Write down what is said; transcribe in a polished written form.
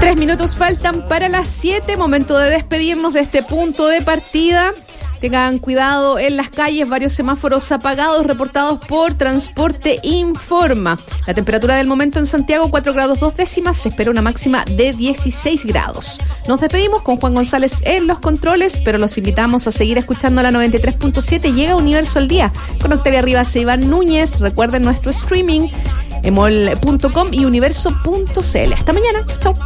3 minutos faltan para las 7, momento de despedirnos de este punto de partida. Tengan cuidado en las calles, varios semáforos apagados reportados por Transporte Informa. La temperatura del momento en Santiago, 4 grados 2 décimas, se espera una máxima de 16 grados. Nos despedimos con Juan González en los controles, pero los invitamos a seguir escuchando la 93.7. Llega Universo al Día con Octavia Rivas e Iván Núñez. Recuerden nuestro streaming, emol.com y universo.cl. Hasta mañana. Chau.